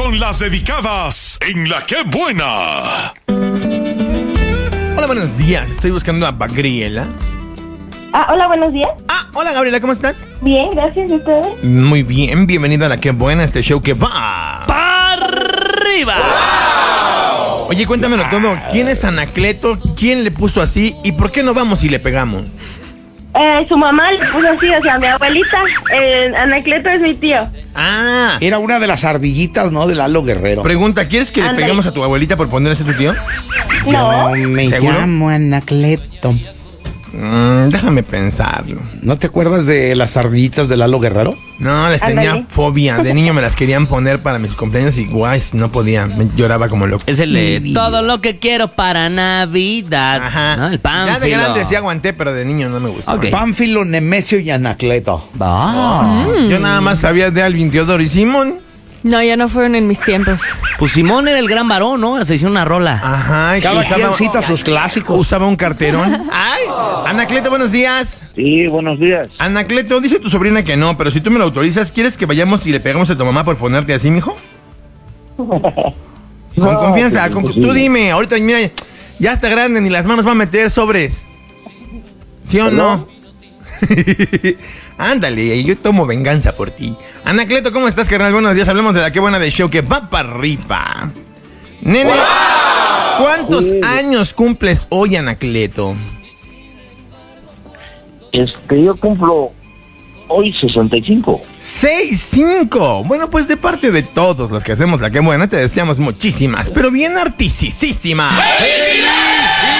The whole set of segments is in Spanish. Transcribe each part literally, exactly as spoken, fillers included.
con las dedicadas en La Qué Buena. Hola, buenos días. Estoy buscando a Gabriela. Ah, hola, buenos días. Ah, hola, Gabriela, ¿cómo estás? Bien, gracias. ¿Y ustedes? Muy bien, bienvenida a La Qué Buena, este show que va ¡para arriba! ¡Wow! Oye, cuéntamelo todo. ¿Quién es Anacleto? ¿Quién le puso así? ¿Y por qué no vamos y le pegamos? Eh, su mamá le puso así, o sea, mi abuelita. Eh, Anacleto es mi tío. Ah, Era una de las ardillitas, ¿no? De Lalo Guerrero. pregunta, ¿quieres que le Ándale. peguemos a tu abuelita por ponerse tu tío? No. Yo me ¿Seguro? llamo Anacleto. Mm, déjame pensarlo. ¿No te acuerdas de las ardillitas de Lalo Guerrero? No, les tenía Ándale. fobia. De niño me las querían poner para mis cumpleaños y guay, no podía. Me lloraba como loco. Es el de Mi vida. todo lo que quiero para Navidad. Ajá. ¿No? El Ya de Pánfilo. grande sí aguanté, pero de niño no me gustó. Ok. Pánfilo, Nemesio y Anacleto. Va. Yo nada más sabía de Alvin, Teodoro y Simón. No, ya no fueron en mis tiempos. Pues Simón era el gran varón, ¿no? Se hizo una rola. Ajá. y que Cada usaba- quien cita sus clásicos. Usaba un carterón. ¡Ay! Anacleto, buenos días. Sí, buenos días. Anacleto, dice tu sobrina que no, pero si tú me lo autorizas, ¿quieres que vayamos y le pegamos a tu mamá por ponerte así, mijo? Con No, confianza, pues, con- imposible. tú dime, ahorita mira, ya está grande, ni las manos va a meter sobres. ¿Sí o no? Ándale, yo tomo venganza por ti. Anacleto, ¿cómo estás, carnal? Buenos días, hablemos de La Qué Buena de show que va para arriba. Nene, ¿cuántos Sí. años cumples hoy, Anacleto? Este, yo cumplo hoy sesenta y cinco. Seis, cinco. Bueno, pues de parte de todos los que hacemos La Qué Buena, te deseamos muchísimas, pero bien artisísimas.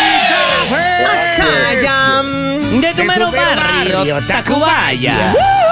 Ajá, ya, mm, De tu mero barrio, Tacubaya.